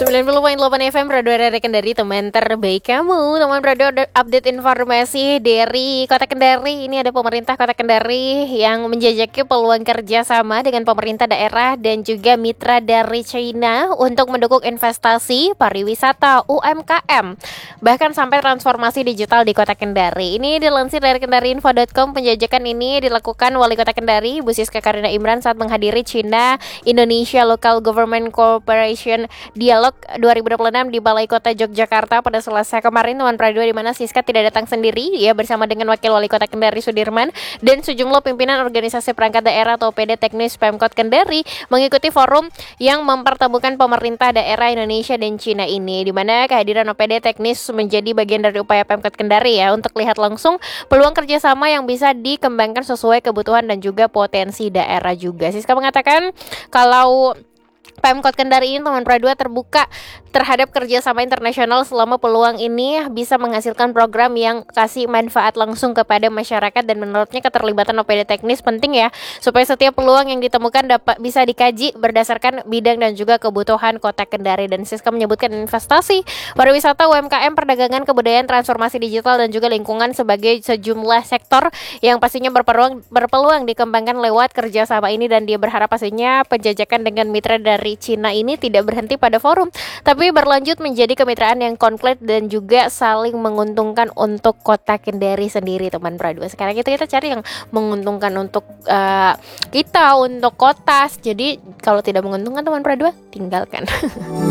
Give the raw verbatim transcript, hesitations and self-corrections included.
sembilan puluh koma delapan F M Radio Rara Kendari, teman terbaik kamu. Teman radio update informasi dari Kota Kendari. Ini ada pemerintah Kota Kendari yang menjajaki peluang kerja sama dengan pemerintah daerah dan juga mitra dari China untuk mendukung investasi, pariwisata, U M K M, bahkan sampai transformasi digital di Kota Kendari. Ini dilansir dari kendariinfo dot com. Penjajakan ini dilakukan Wali Kota Kendari, Bu Siska Karina Imran, saat menghadiri China Indonesia Local Government Cooperation Dialog dua ribu dua puluh enam di Balai Kota Yogyakarta pada Selasa kemarin, teman radio, di mana Siska tidak datang sendiri. Ia bersama dengan Wakil Wali Kota Kendari Sudirman dan sejumlah pimpinan organisasi perangkat daerah atau O P D teknis Pemkot Kendari mengikuti forum yang mempertemukan pemerintah daerah Indonesia dan Cina ini, di mana kehadiran O P D teknis menjadi bagian dari upaya Pemkot Kendari ya untuk lihat langsung peluang kerjasama yang bisa dikembangkan sesuai kebutuhan dan juga potensi daerah juga. Siska mengatakan kalau Pemkot Kendari ini, teman Pradua, terbuka terhadap kerjasama internasional selama peluang ini bisa menghasilkan program yang kasih manfaat langsung kepada masyarakat, dan menurutnya keterlibatan O P D teknis penting ya supaya setiap peluang yang ditemukan dapat bisa dikaji berdasarkan bidang dan juga kebutuhan Kota Kendari. Dan Siska menyebutkan investasi, pariwisata, U M K M, perdagangan, kebudayaan, transformasi digital dan juga lingkungan sebagai sejumlah sektor yang pastinya berpeluang berpeluang dikembangkan lewat kerjasama ini, dan dia berharap pastinya penjajakan dengan mitra dari Cina ini tidak berhenti pada forum, tapi berlanjut menjadi kemitraan yang konkret dan juga saling menguntungkan untuk Kota Kendari sendiri, teman Pradua. Sekarang kita kita cari yang menguntungkan untuk uh, kita, untuk kota. Jadi kalau tidak menguntungkan, teman Pradua, tinggalkan.